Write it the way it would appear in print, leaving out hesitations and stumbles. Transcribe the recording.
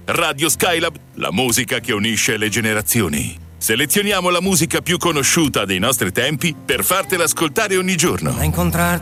Radio Skylab, la musica che unisce le generazioni. Selezioniamo la musica più conosciuta dei nostri tempi per fartela ascoltare ogni giorno. A incontrarti